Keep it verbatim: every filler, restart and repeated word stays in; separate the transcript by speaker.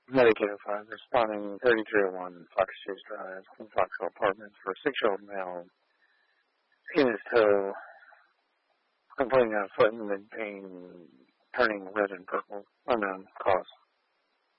Speaker 1: Medicare five responding thirty-three oh one Fox Chase Drive, Foxville Apartments for a six-year-old male. Skin his toe, complaining of foot and mid pain, turning red and purple. Unknown cause.